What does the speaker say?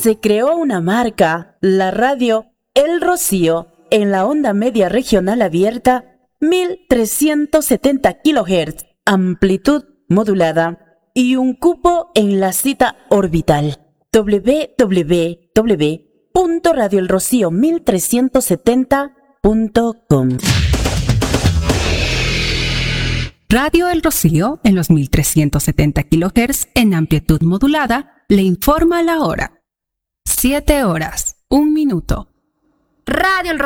se creó una marca, la radio El Rocío, en la onda media regional abierta, 1370 kHz, amplitud modulada, y un cupo en la cita orbital www.radioelrocío1370.com. Radio El Rocío, en los 1370 kHz en amplitud modulada, le informa la hora. 7 horas, 1 minuto. Radio El